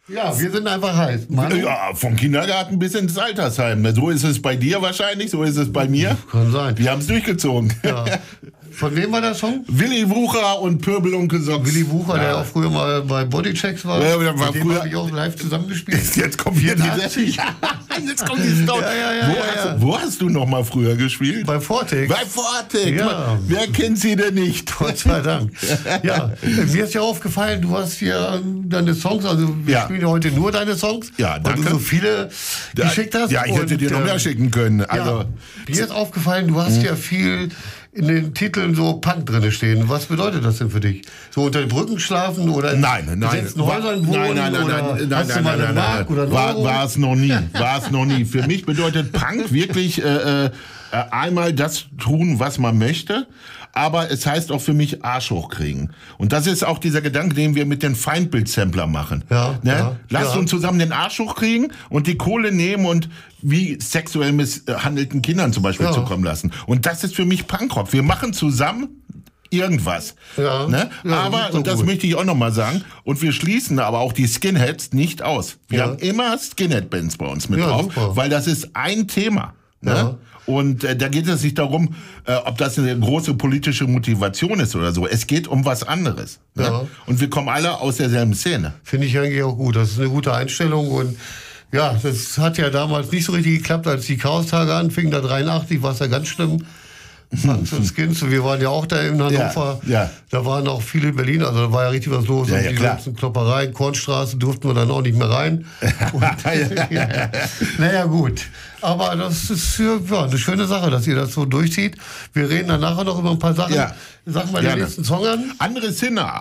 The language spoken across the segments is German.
Ja, wir sind einfach heiß. Mann. Ja, vom Kindergarten bis ins Altersheim. So ist es bei dir wahrscheinlich, so ist es bei mir. Kann sein. Wir haben es durchgezogen. Ja. Von wem war der Song? Willi Wucher und Pöbelonkel Socks. Willi Wucher, der auch früher mal bei Bodychecks war. Ja, der war mit dem früher- habe ich auch live zusammengespielt. Jetzt kommt hier die 84. Jetzt kommt die Story. Wo hast du noch mal früher gespielt? Bei Vortex. Bei Vortex. Ja. Wer kennt sie denn nicht? Gott sei Dank. Ja, mir ist ja aufgefallen, du hast hier deine Songs, also wir Ja. spielen ja heute nur deine Songs, Ja, weil du danke. so viele geschickt hast. Ja, ich hätte Und, dir noch mehr schicken können. Also, Ja, mir ist aufgefallen, du hast ja viel in den Titeln so Punk drin stehen. Was bedeutet das denn für dich? So unter den Brücken schlafen oder in Nein. besetzten Häusern wohnen? Nein, oder hast du mal eine Mark oder einen Euro? War es noch nie. War es noch nie. Für mich bedeutet Punk wirklich einmal das tun, was man möchte. Aber es heißt auch für mich Arsch hochkriegen. Und das ist auch dieser Gedanke, den wir mit den Feindbild-Sampler machen. Ja, ne? ja, Lasst ja. uns zusammen den Arsch hochkriegen und die Kohle nehmen und wie sexuell misshandelten Kindern zum Beispiel Ja. zukommen lassen. Und das ist für mich Punkrock. Wir machen zusammen irgendwas. Ja, Ne? ja, Aber, das ist doch und das gut. möchte ich auch nochmal sagen, und wir schließen aber auch die Skinheads nicht aus. Wir Ja. haben immer Skinhead-Bands bei uns mit Ja, drauf, super. weil das ist ein Thema. Ne? Ja. Und da geht es nicht darum, ob das eine große politische Motivation ist oder so. Es geht um was anderes. Ne? Ja. Und wir kommen alle aus derselben Szene. Finde ich eigentlich auch gut. Das ist eine gute Einstellung und ja, das hat ja damals nicht so richtig geklappt, als die Chaos-Tage anfingen, da 83 war es ja ganz schlimm. Punks und Skins, wir waren ja auch da in Hannover, ja. da waren auch viele in Berlin, also da war ja richtig was los. Ja, und ja, die klar. ganzen Kloppereien, Kornstraße durften wir dann auch nicht mehr rein. Und, ja. Naja gut, aber das ist ja, eine schöne Sache, dass ihr das so durchzieht. Wir reden dann nachher noch über ein paar Sachen. Ja. Sag mal den Gerne. nächsten Song an. Andere Sinner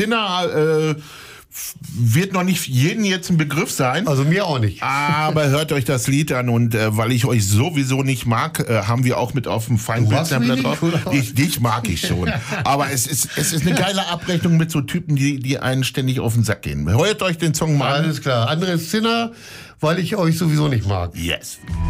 wird noch nicht jedem jetzt ein Begriff sein. Also mir auch nicht. Aber hört euch das Lied an und weil ich euch sowieso nicht mag, haben wir auch mit auf dem Feindbild-Sampler Du drauf. magst mich nicht, Dich mag ich schon. Aber es ist eine geile Abrechnung mit so Typen, die einen ständig auf den Sack gehen. Hört euch den Song mal an. Alles klar. Andres Zinner, weil ich euch sowieso nicht mag. Yes.